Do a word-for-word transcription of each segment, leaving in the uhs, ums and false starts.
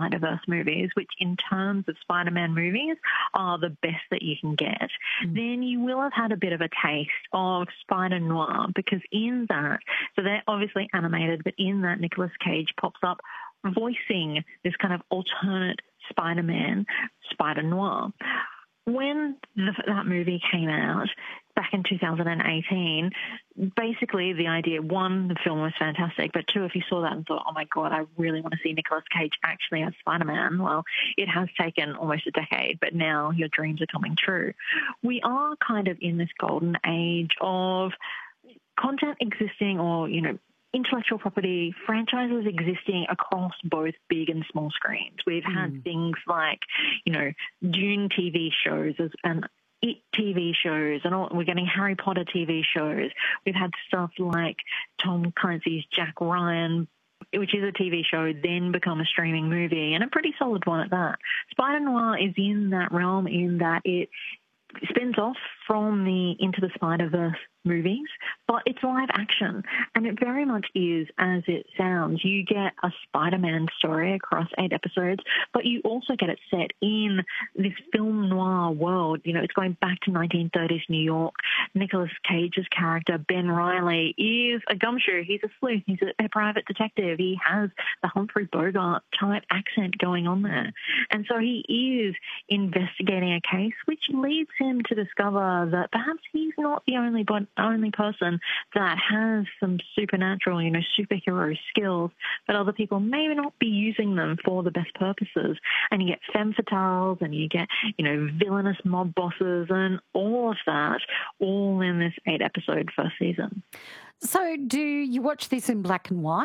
Spider-Verse movies, which in terms of Spider-Man movies are the best that you can get, mm. then you will have had a bit of a taste of Spider-Noir, because in that, so they're obviously animated, but in that Nicolas Cage pops up voicing this kind of alternate Spider-Man, Spider-Noir. When the, that movie came out back in two thousand eighteen, basically the idea, one, the film was fantastic, but two, if you saw that and thought, oh my God, I really want to see Nicolas Cage actually as Spider-Man, well, it has taken almost a decade, but now your dreams are coming true. We are kind of in this golden age of content existing, or, you know, intellectual property franchises existing across both big and small screens. We've mm. had things like, you know, Dune T V shows and It T V shows, and all, we're getting Harry Potter T V shows. We've had stuff like Tom Clancy's Jack Ryan, which is a T V show, then become a streaming movie, and a pretty solid one at that. Spider-Noir is in that realm in that it spins off from the Into the Spider-Verse movies, but it's live action, and it very much is as it sounds. You get a Spider-Man story across eight episodes, but you also get it set in this film noir world. You know, it's going back to nineteen thirties New York. Nicolas Cage's character, Ben Reilly, is a gumshoe. He's a sleuth. He's a, a private detective. He has the Humphrey Bogart type accent going on there. And so he is investigating a case, which leads him to discover that perhaps he's not the only but only person that has some supernatural, you know, superhero skills, but other people may not be using them for the best purposes. And you get femme fatales, and you get, you know, villainous mob bosses, and all of that, all in this eight-episode first season. So do you watch this in black and white?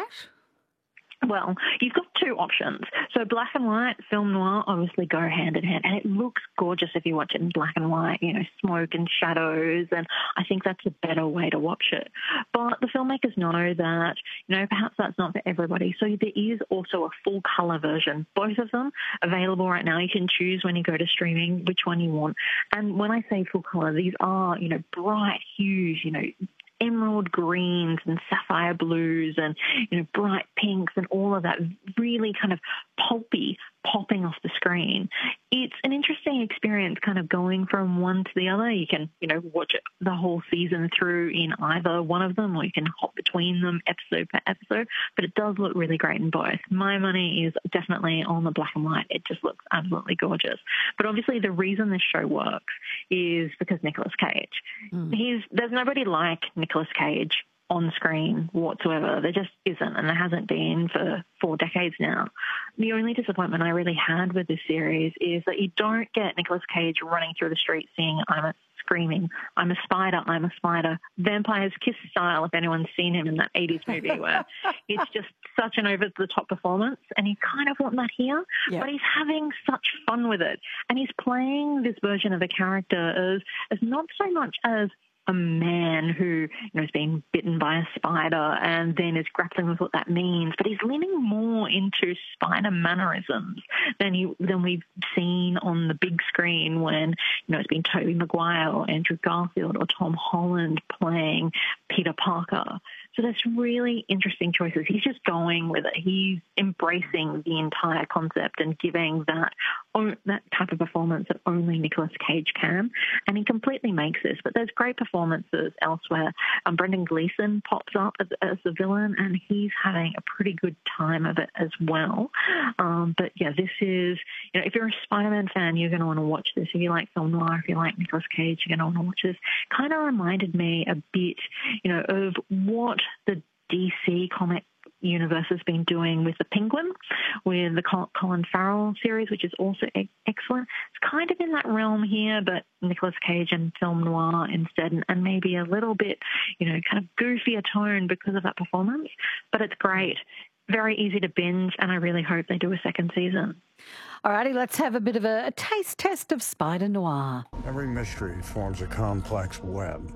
Well, you've got two options. So black and white, film noir obviously go hand in hand, and it looks gorgeous if you watch it in black and white, you know, smoke and shadows, and I think that's a better way to watch it. But the filmmakers know that, you know, perhaps that's not for everybody. So there is also a full colour version, both of them available right now. You can choose when you go to streaming which one you want. And when I say full colour, these are, you know, bright hues, you know, emerald greens and sapphire blues and, you know, bright pinks and all of that, really kind of pulpy, popping off the screen. It's an interesting experience kind of going from one to the other. You can, you know, watch it the whole season through in either one of them, or you can hop between them episode per episode, but it does look really great in both. My money is definitely on the black and white. It just looks absolutely gorgeous. But obviously the reason this show works is because Nicolas Cage. Mm. He's, there's nobody like Nicolas Cage on screen whatsoever. There just isn't, and there hasn't been for four decades now. The only disappointment I really had with this series is that you don't get Nicolas Cage running through the street saying, I'm a screaming, I'm a spider, I'm a spider, Vampire's Kiss style, if anyone's seen him in that eighties movie, where it's just such an over-the-top performance, and you kind of want that here, yeah. But he's having such fun with it, and he's playing this version of a character as, as not so much as a man who, you know, is being bitten by a spider and then is grappling with what that means, but he's leaning more into spider mannerisms than you than we've seen on the big screen when, you know, it's been Tobey Maguire or Andrew Garfield or Tom Holland playing Peter Parker. So that's really interesting choices. He's just going with it. He's embracing the entire concept and giving that that type of performance that only Nicolas Cage can. And he completely makes this. But there's great performances elsewhere. Um, Brendan Gleeson pops up as, as the villain, and he's having a pretty good time of it as well. Um, but yeah, this is, you know, if you're a Spider-Man fan, you're going to want to watch this. If you like film noir, if you like Nicolas Cage, you're going to want to watch this. Kind of reminded me a bit, you know, of what the D C comic universe has been doing with the Penguin, with the Colin Farrell series, which is also e- excellent. It's kind of in that realm here, but Nicolas Cage and film noir instead, and, and maybe a little bit, you know, kind of goofier tone because of that performance. But it's great. Very easy to binge, and I really hope they do a second season. All righty, let's have a bit of a, a taste test of Spider Noir. Every mystery forms a complex web.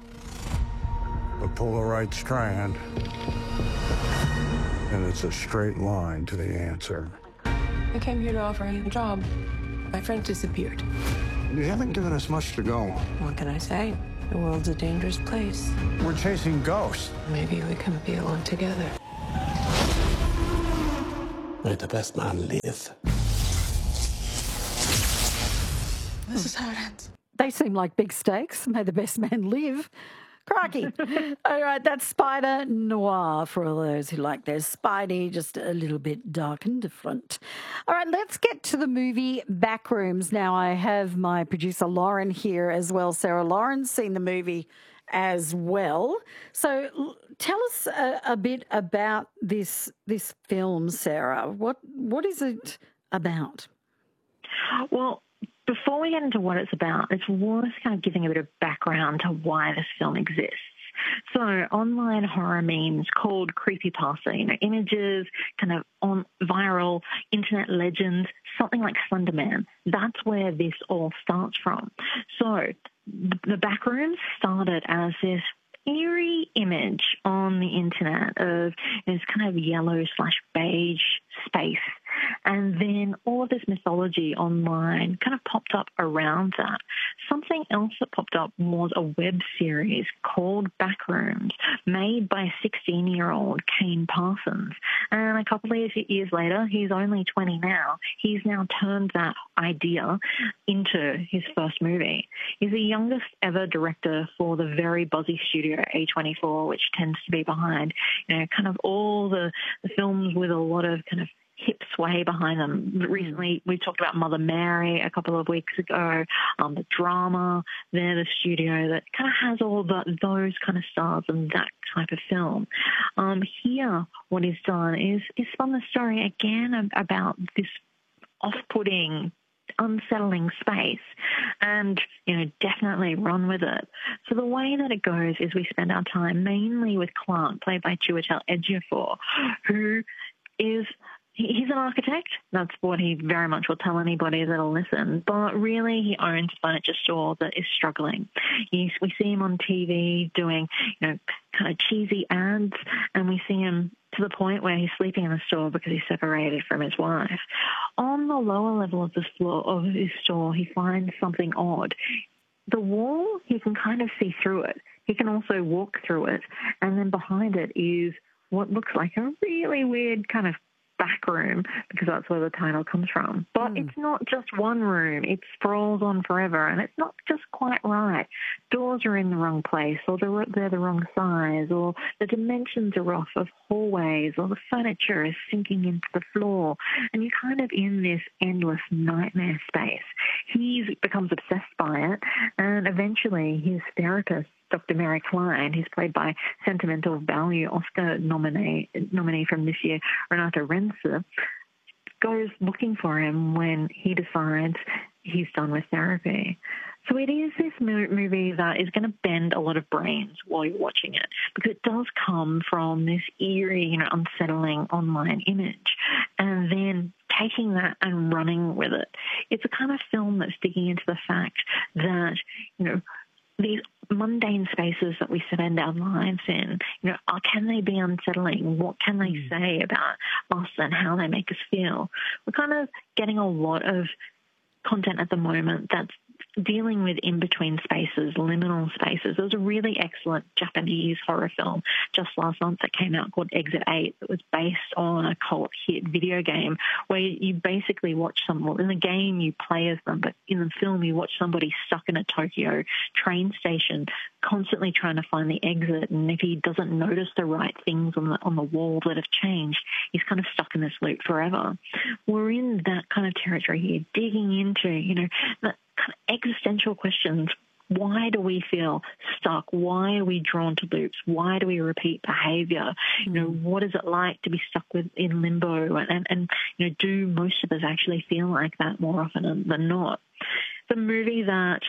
But pull the right strand, and it's a straight line to the answer. I came here to offer him a job. My friend disappeared. You haven't given us much to go. What can I say? The world's a dangerous place. We're chasing ghosts. Maybe we can be alone together. May the best man live. This is how it ends. They seem like big stakes. May the best man live. Crikey. All right, that's Spider Noir for all those who like their Spidey, just a little bit dark and different. All right, let's get to the movie Backrooms. Now, I have my producer Lauren here as well. Sarah Lauren's seen the movie as well. So l- tell us a, a bit about this this film, Sarah. What What is it about? Well, before we get into what it's about, it's worth kind of giving a bit of background to why this film exists. So online horror memes called creepypasta, you know, images, kind of on viral internet legends, something like Slender Man. That's where this all starts from. So the Backrooms started as this eerie image on the internet of this kind of yellow slash beige space. And then all of this mythology online kind of popped up around that. Something else that popped up was a web series called Backrooms, made by sixteen-year-old Kane Parsons. And a couple of years later, he's only twenty now, he's now turned that idea into his first movie. He's the youngest ever director for the very buzzy studio A twenty-four, which tends to be behind, you know, kind of all the, the films with a lot of kind of hip sway behind them. Recently, we talked about Mother Mary a couple of weeks ago, um, the drama. They're the studio that kind of has all the, those kind of stars and that type of film. Um, here, what he's done is, is spun the story again about this off-putting, unsettling space and, you know, definitely run with it. So the way that it goes is we spend our time mainly with Clark, played by Chiwetel Ejiofor, who is... He's an architect. That's what he very much will tell anybody that'll listen. But really, he owns a furniture store that is struggling. He's, we see him on T V doing, you know, kind of cheesy ads, and we see him to the point where he's sleeping in the store because he's separated from his wife. On the lower level of the floor of his store, he finds something odd. The wall, he can kind of see through it. He can also walk through it, and then behind it is what looks like a really weird kind of back room, because that's where the title comes from. But mm. it's not just one room. It sprawls on forever, and it's not just quite right. Doors are in the wrong place, or they're, they're the wrong size, or the dimensions are off of hallways, or the furniture is sinking into the floor, and you're kind of in this endless nightmare space. He becomes obsessed by it, and eventually his therapist, Doctor Mary Klein, who's played by Sentimental Value Oscar nominee, nominee from this year, Renata Renser, goes looking for him when he decides he's done with therapy. So it is this movie that is going to bend a lot of brains while you're watching it, because it does come from this eerie, you know, unsettling online image, and then taking that and running with it. It's a kind of film that's digging into the fact that, you know, these mundane spaces that we spend our lives in, you know, are, can they be unsettling? What can they mm. say about us and how they make us feel? We're kind of getting a lot of content at the moment that's dealing with in-between spaces, liminal spaces. There was a really excellent Japanese horror film just last month that came out called Exit eight that was based on a cult hit video game where you basically watch someone, in the game you play as them, but in the film you watch somebody stuck in a Tokyo train station constantly trying to find the exit, and if he doesn't notice the right things on the on the wall that have changed, he's kind of stuck in this loop forever. We're in that kind of territory here, digging into, you know, the kind of existential questions. Why do we feel stuck? Why are we drawn to loops? Why do we repeat behavior? You know, what is it like to be stuck with in limbo? And, and, and you know, do most of us actually feel like that more often than not? The movie that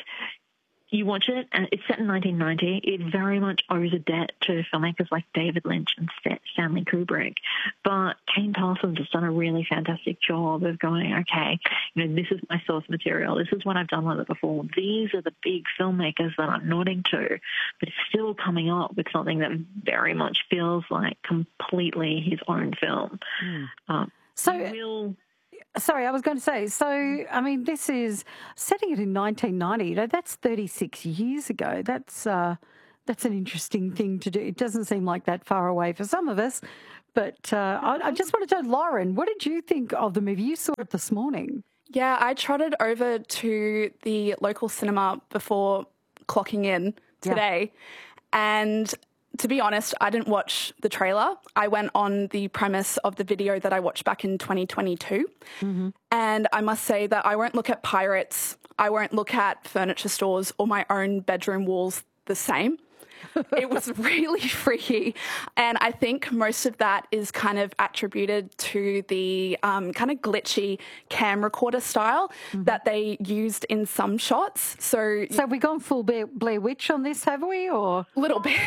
you watch it, and it's set in nineteen ninety. It very much owes a debt to filmmakers like David Lynch and Stanley Kubrick. But Kane Parsons has done a really fantastic job of going, okay, you know, this is my source material. This is what I've done with it before. These are the big filmmakers that I'm nodding to, but it's still coming up with something that very much feels like completely his own film. Mm. Um, so. Will, Sorry, I was going to say, so, I mean, this is, setting it in nineteen ninety, you know, that's thirty-six years ago. That's uh, that's an interesting thing to do. It doesn't seem like that far away for some of us, But uh, I, I just wanted to know, Lauren, what did you think of the movie? You saw it this morning. Yeah, I trotted over to the local cinema before clocking in today. Yeah. And to be honest, I didn't watch the trailer. I went on the premise of the video that I watched back in twenty twenty-two. Mm-hmm. And I must say that I won't look at pirates. I won't look at furniture stores or my own bedroom walls the same. It was really freaky. And I think most of that is kind of attributed to the um, kind of glitchy cam recorder style mm-hmm. that they used in some shots. So, so have we gone full Blair, Blair Witch on this, have we? Or a little bit.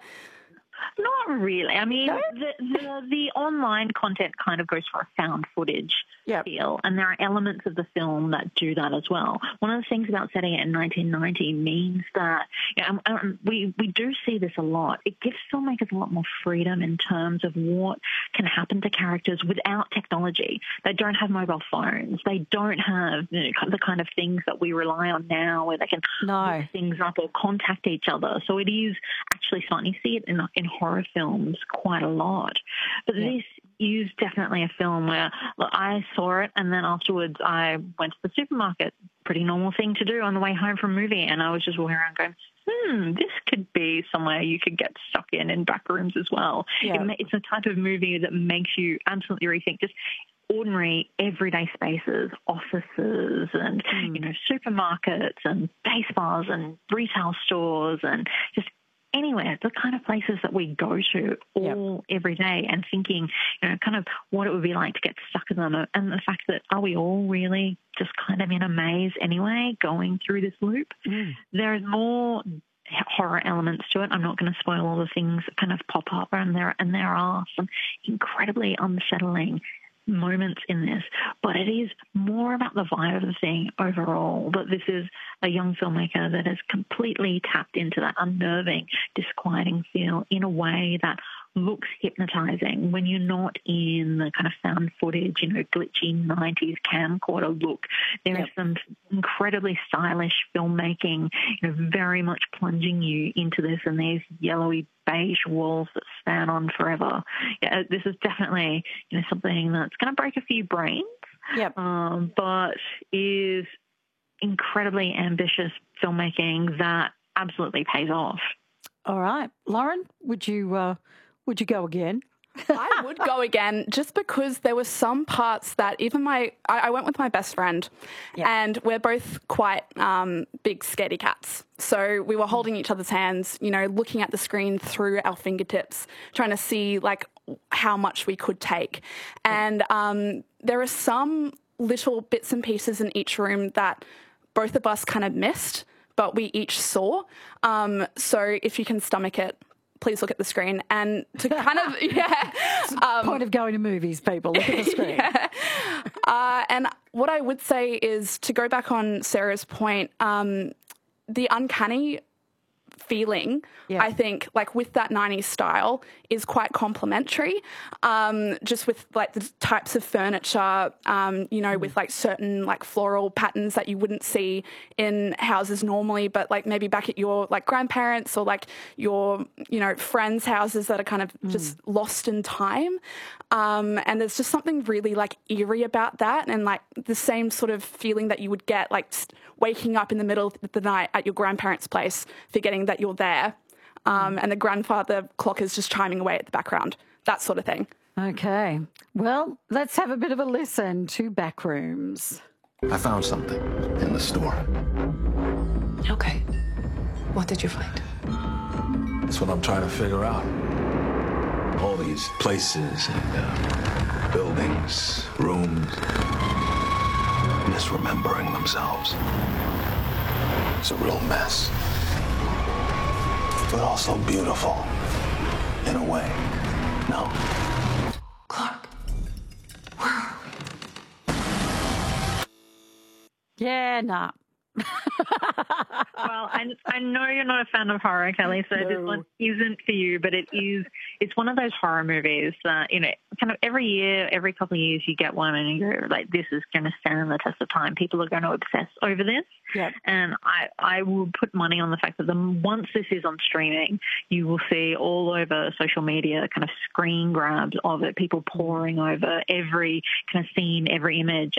Not really. I mean, no? the, the the online content kind of goes for a found footage yep. feel, and there are elements of the film that do that as well. One of the things about setting it in nineteen ninety means that you know, um, we, we do see this a lot. It gives filmmakers a lot more freedom in terms of what can happen to characters without technology. They don't have mobile phones. They don't have you know, the kind of things that we rely on now where they can no. look things up or contact each other. So it is actually fun. You see it in, in horror films quite a lot. But yeah. this is definitely a film where look, I saw it and then afterwards I went to the supermarket. Pretty normal thing to do on the way home from a movie. And I was just walking around going, hmm, this could be somewhere you could get stuck in in back rooms as well. Yeah. It, it's a type of movie that makes you absolutely rethink just ordinary everyday spaces, offices and, mm. you know, supermarkets and base bars and retail stores and just anywhere, the kind of places that we go to all yep. every day and thinking, you know, kind of what it would be like to get stuck in them and the fact that are we all really just kind of in a maze anyway going through this loop? Mm. There is more horror elements to it. I'm not going to spoil all the things that kind of pop up and there, and there are some incredibly unsettling moments in this, but it is more about the vibe of the thing overall, that this is a young filmmaker that has completely tapped into that unnerving, disquieting feel in a way that looks hypnotizing when you're not in the kind of found footage, you know, glitchy nineties camcorder look. There yep. is some incredibly stylish filmmaking, you know, very much plunging you into this, and these yellowy beige walls that span on forever. Yeah, this is definitely, you know, something that's going to break a few brains, yep. um, but is incredibly ambitious filmmaking that absolutely pays off. All right. Lauren, would you... Uh... Would you go again? I would go again just because there were some parts that even my, I, I went with my best friend yep. and we're both quite um, big scaredy cats. So we were holding each other's hands, you know, looking at the screen through our fingertips, trying to see like how much we could take. And um, there are some little bits and pieces in each room that both of us kind of missed, but we each saw. Um, so if you can stomach it, please look at the screen. And to kind of, yeah. Um, point of going to movies, people. Look at the screen. Yeah. Uh, and what I would say is, to go back on Sarah's point, um, the uncanny feeling, yeah. I think, like with that nineties style is quite complementary, um, just with like the types of furniture, um, you know, mm. with like certain like floral patterns that you wouldn't see in houses normally, but like maybe back at your like grandparents or like your, you know, friends' houses that are kind of mm. just lost in time. Um, and there's just something really like eerie about that, and like the same sort of feeling that you would get like waking up in the middle of the night at your grandparents' place, forgetting that you're there. Um, and the grandfather clock is just chiming away at the background, that sort of thing. Okay. Well, let's have a bit of a listen to Backrooms. I found something in the store. Okay. What did you find? That's what I'm trying to figure out. All these places and uh, buildings, rooms, misremembering themselves. It's a real mess. But also beautiful, in a way. No. Clark, where are we? Yeah, nah. Well, I, I know you're not a fan of horror, Kelly, so No. this one isn't for you, but it is, it's one of those horror movies that, you know, kind of every year, every couple of years you get one and you go, like, this is going to stand the test of time. People are going to obsess over this. Yep. And I, I will put money on the fact that the, once this is on streaming, you will see all over social media kind of screen grabs of it, people poring over every kind of scene, every image.